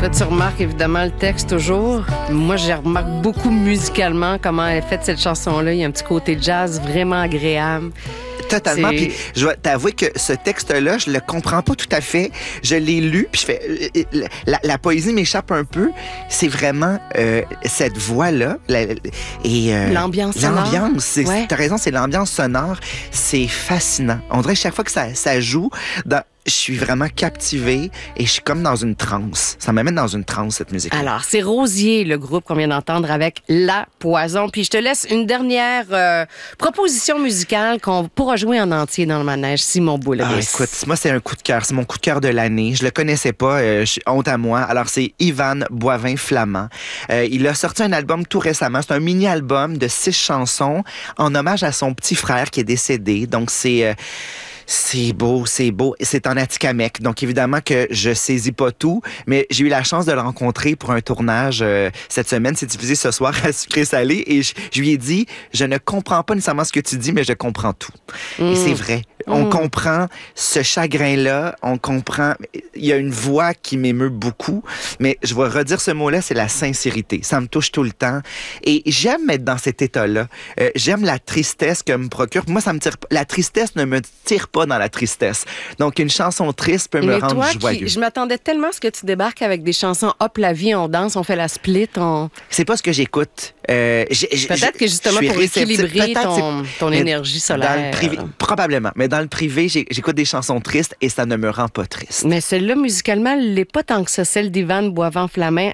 Là, tu remarques évidemment le texte toujours. Moi, je remarque beaucoup musicalement comment elle est faite cette chanson-là. Il y a un petit côté jazz vraiment agréable. Totalement. Puis je dois t'avouer que ce texte-là, je le comprends pas tout à fait. Je l'ai lu, puis je fais la poésie m'échappe un peu. C'est vraiment cette voix-là l'ambiance sonore. L'ambiance, Ouais. t'as raison, c'est l'ambiance sonore. C'est fascinant. On dirait que chaque fois que ça joue, je suis vraiment captivée et je suis comme dans une transe. Ça m'amène dans une transe, cette musique. Alors, c'est Rosier, le groupe qu'on vient d'entendre avec La Poison. Puis je te laisse une dernière proposition musicale qu'on pourra jouer en entier dans le manège, Simon Boulet. Écoute, moi, c'est un coup de cœur. C'est mon coup de cœur de l'année. Je le connaissais pas. Honte à moi. Alors, c'est Ivan Boivin-Flamand. Il a sorti un album tout récemment. C'est un mini-album de 6 chansons en hommage à son petit frère qui est décédé. Donc, c'est beau, c'est beau. C'est en Atikamekw. Donc, évidemment que je saisis pas tout, mais j'ai eu la chance de le rencontrer pour un tournage cette semaine. C'est diffusé ce soir à Sucré Salé. Et je lui ai dit, je ne comprends pas nécessairement ce que tu dis, mais je comprends tout. Et c'est vrai. On comprend ce chagrin-là. On comprend... Il y a une voix qui m'émeut beaucoup. Mais je vais redire ce mot-là, c'est la sincérité. Ça me touche tout le temps. Et j'aime être dans cet état-là. J'aime la tristesse que me procure. Moi, ça me tire... La tristesse ne me tire pas dans la tristesse. Donc, une chanson triste peut me rendre joyeux. Je m'attendais tellement à ce que tu débarques avec des chansons « Hop, la vie, on danse, on fait la split, on... » C'est pas ce que j'écoute. Peut-être que justement pour équilibrer ton énergie solaire. Dans le privé, probablement. Mais dans le privé, j'écoute des chansons tristes et ça ne me rend pas triste. Mais celle-là, musicalement, elle n'est pas tant que ça. Celle d'Ivan Boivin-Flamand,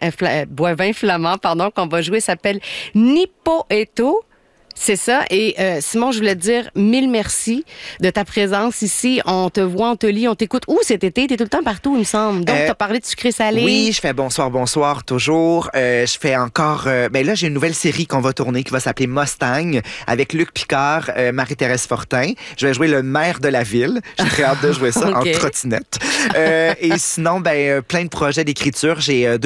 qu'on va jouer, s'appelle « Ni Poeto ». C'est ça. Et Simon, je voulais te dire 1000 merci de ta présence ici. On te voit, on te lit, on t'écoute. Où cet été? T'es tout le temps partout, il me semble. Donc, t'as parlé de Sucré Salé. Oui, je fais bonsoir, toujours. Je fais encore... là, j'ai une nouvelle série qu'on va tourner qui va s'appeler Mustang avec Luc Picard, Marie-Thérèse Fortin. Je vais jouer le maire de la ville. J'ai très hâte de jouer ça en trottinette. Et sinon, plein de projets d'écriture. J'ai